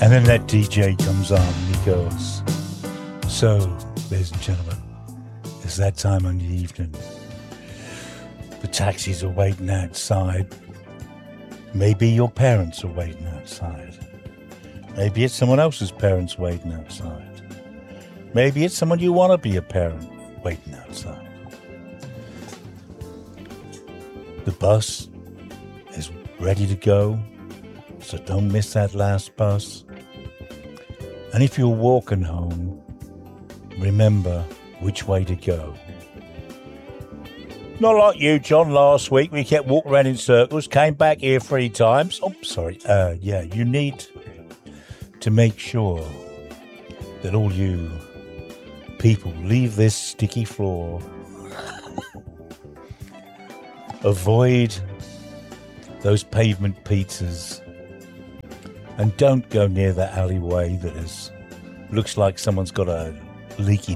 And then that DJ comes on and he goes, so, ladies and gentlemen, it's that time on the evening. The taxis are waiting outside. Maybe your parents are waiting outside. Maybe it's someone else's parents waiting outside. Maybe it's someone you want to be a parent waiting outside. The bus is ready to go, so don't miss that last bus. And if you're walking home, remember which way to go. Not like you, John, last week. We kept walking around in circles, came back here 3 times. Oh, sorry. You need to make sure that all you people leave this sticky floor. Avoid those pavement pizzas. And don't go near that alleyway that looks like someone's got a leaky